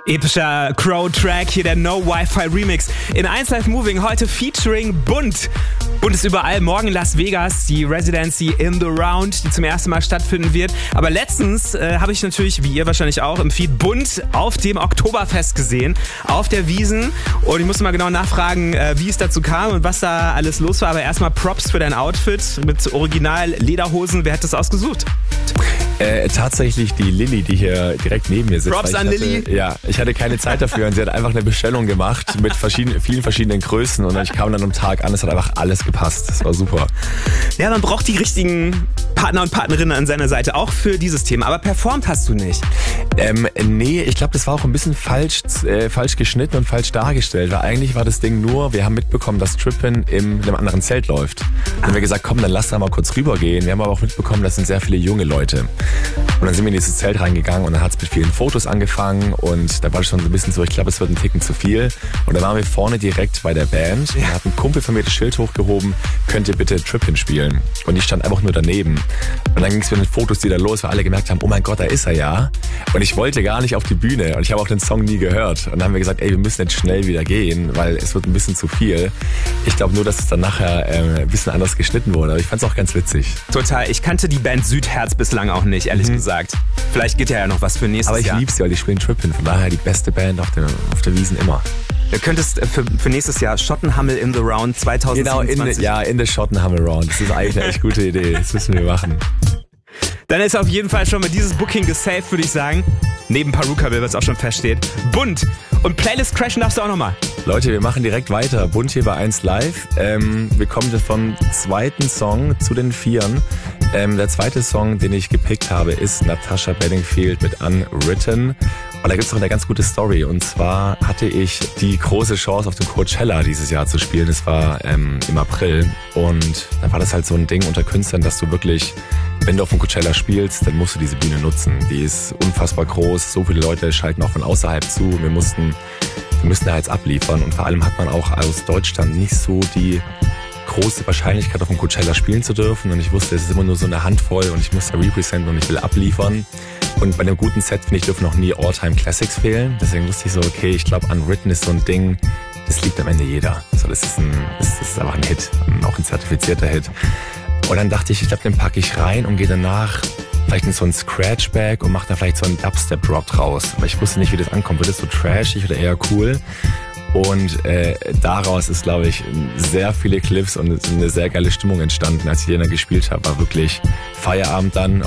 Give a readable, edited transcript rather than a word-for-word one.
Epischer Crow-Track, hier der No-Wi-Fi-Remix. In 1 Live Moving heute featuring Bunt. Bunt ist überall, morgen in Las Vegas, die Residency in the Round, die zum ersten Mal stattfinden wird. Aber letztens habe ich natürlich, wie ihr wahrscheinlich auch, im Feed Bunt auf dem Oktoberfest gesehen, auf der Wiesn. Und ich musste mal genau nachfragen, wie es dazu kam und was da alles los war. Aber erstmal Props für dein Outfit mit Original-Lederhosen. Wer hat das ausgesucht? Tatsächlich die Lilly, die hier direkt neben mir sitzt. Props an Lilly. Ja, ich hatte keine Zeit dafür und sie hat einfach eine Bestellung gemacht mit vielen verschiedenen Größen und ich kam dann am Tag an, es hat einfach alles gepasst. Das war super. Ja, man braucht die richtigen Partner und Partnerinnen an seiner Seite, auch für dieses Thema. Aber performt hast du nicht. Nee, ich glaube, das war auch ein bisschen falsch geschnitten und falsch dargestellt, weil eigentlich war das Ding nur, wir haben mitbekommen, dass Trippin in einem anderen Zelt läuft. Dann haben wir gesagt, komm, dann lass da mal kurz rübergehen. Wir haben aber auch mitbekommen, das sind sehr viele junge Leute. Und dann sind wir in dieses Zelt reingegangen und dann hat es mit vielen Fotos angefangen und da war es schon so ein bisschen so, ich glaube, es wird ein Ticken zu viel. Und dann waren wir vorne direkt bei der Band. Da hat ein Kumpel von mir das Schild hochgehoben, könnt ihr bitte Trippin spielen? Und ich stand einfach nur daneben. Und dann ging es mit den Fotos wieder los, weil alle gemerkt haben, oh mein Gott, da ist er ja. Und ich wollte gar nicht auf die Bühne und ich habe auch den Song nie gehört. Und dann haben wir gesagt, ey, wir müssen jetzt schnell wieder gehen, weil es wird ein bisschen zu viel. Ich glaube nur, dass es dann nachher ein bisschen anders geschnitten wurde. Aber ich fand es auch ganz witzig. Total. Ich kannte die Band Südherz bislang auch nicht, ehrlich gesagt. Vielleicht geht ja noch was für nächstes Jahr. Aber ich lieb's ja, weil die spielen Trippin. Von daher die beste Band auf der Wiesn immer. Du könntest für nächstes Jahr Schottenhammel in the Round 2027. Genau, in the Schottenhammel Round. Das ist eigentlich eine echt gute Idee. Das müssen wir machen. Dann ist auf jeden Fall schon mal dieses Booking gesaved, würde ich sagen. Neben Perukaville, was auch schon feststeht. Bunt. Und Playlist crashen darfst du auch nochmal. Leute, wir machen direkt weiter. Bunt hier bei 1 Live. Wir kommen vom zweiten Song zu den Vieren. Der zweite Song, den ich gepickt habe, ist Natasha Bedingfield mit Unwritten. Und da gibt es noch eine ganz gute Story. Und zwar hatte ich die große Chance, auf dem Coachella dieses Jahr zu spielen. Das war im April. Und da war das halt so ein Ding unter Künstlern, dass du wirklich, wenn du auf dem Coachella spielst, dann musst du diese Bühne nutzen. Die ist unfassbar groß. So viele Leute schalten auch von außerhalb zu. Wir müssen da jetzt abliefern. Und vor allem hat man auch aus Deutschland nicht so die große Wahrscheinlichkeit, auf dem Coachella spielen zu dürfen. Und ich wusste, es ist immer nur so eine Handvoll und ich muss da representen und ich will abliefern. Und bei einem guten Set, finde ich, dürfen noch nie All-Time-Classics fehlen. Deswegen wusste ich so, okay, ich glaube, Unwritten ist so ein Ding, das liebt am Ende jeder. So, das ist einfach ein Hit, auch ein zertifizierter Hit. Und dann dachte ich glaube, den packe ich rein und gehe danach vielleicht in so ein Scratchback und mache da vielleicht so einen Dubstep-Drop draus. Aber ich wusste nicht, wie das ankommt. Wird das so trashig oder eher cool? Und daraus ist, glaube ich, sehr viele Clips und eine sehr geile Stimmung entstanden. Als ich den dann gespielt habe, war wirklich Feierabend dann.